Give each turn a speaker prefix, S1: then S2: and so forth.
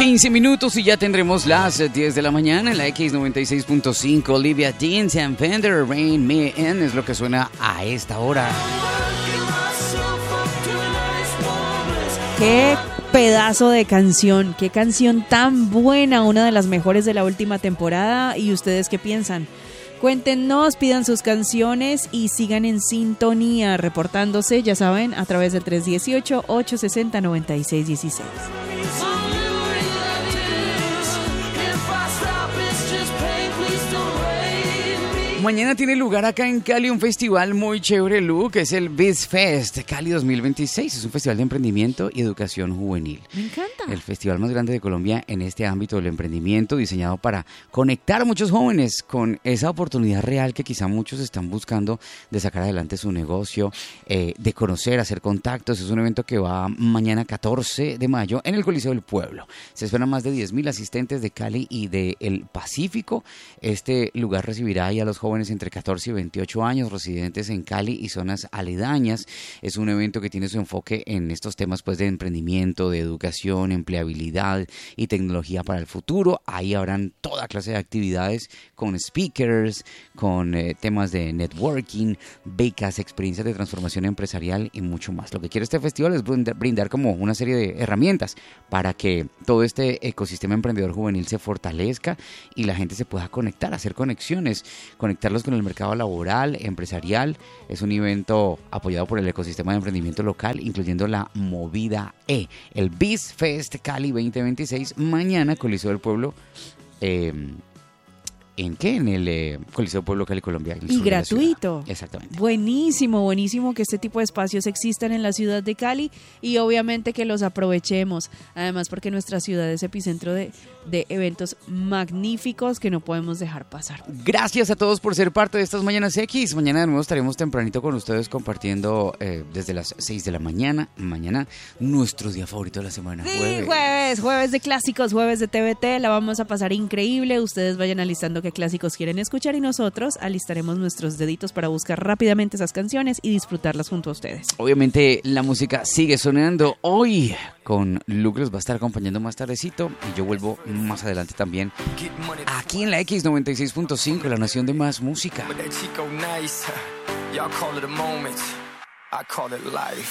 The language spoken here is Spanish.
S1: 15 minutos y ya tendremos las 10 de la mañana en la X96.5. Olivia Dean, Sam Fender, Rain Me In es lo que suena a esta hora.
S2: ¡Qué pedazo de canción! ¡Qué canción tan buena! Una de las mejores de la última temporada. ¿Y ustedes qué piensan? Cuéntenos, pidan sus canciones y sigan en sintonía, reportándose, ya saben, a través del 318-860-9616.
S1: Mañana tiene lugar acá en Cali un festival muy chévere, Lu, que es el BizFest Cali 2026. Es un festival de emprendimiento y educación juvenil.
S2: Me encanta.
S1: El festival más grande de Colombia en este ámbito del emprendimiento, diseñado para conectar a muchos jóvenes con esa oportunidad real que quizá muchos están buscando de sacar adelante su negocio, de conocer, hacer contactos. Es un evento que va mañana 14 de mayo en el Coliseo del Pueblo. Se esperan más de 10.000 asistentes de Cali y del Pacífico. Este lugar recibirá ahí a los jóvenes entre 14 y 28 años, residentes en Cali y zonas aledañas. Es un evento que tiene su enfoque en estos temas pues de emprendimiento, de educación, empleabilidad y tecnología para el futuro. Ahí habrán toda clase de actividades con speakers, con temas de networking, becas, experiencias de transformación empresarial y mucho más. Lo que quiere este festival es brindar como una serie de herramientas para que todo este ecosistema emprendedor juvenil se fortalezca y la gente se pueda conectar, hacer conexiones, conectarlos con el mercado laboral, empresarial. Es un evento apoyado por el ecosistema de emprendimiento local, incluyendo la Movida E. El BizFest Cali 2026, mañana, Coliseo del Pueblo. ¿En qué? En el Coliseo Pueblo Cali, Colombia.
S2: Y gratuito.
S1: Exactamente.
S2: Buenísimo, buenísimo que este tipo de espacios existan en la ciudad de Cali y obviamente que los aprovechemos. Además, porque nuestra ciudad es epicentro de eventos magníficos que no podemos dejar pasar.
S1: Gracias a todos por ser parte de estas Mañanas X. Mañana de nuevo estaremos tempranito con ustedes compartiendo desde las 6 de la mañana. Mañana, nuestro día favorito de la semana.
S2: Sí, jueves de clásicos, jueves de TVT. La vamos a pasar increíble. Ustedes vayan alistando qué clásicos quieren escuchar y nosotros alistaremos nuestros deditos para buscar rápidamente esas canciones y disfrutarlas junto a ustedes.
S1: Obviamente la música sigue sonando hoy con Luke, les va a estar acompañando más tardecito y yo vuelvo más adelante también aquí en la X96.5, la nación de más música.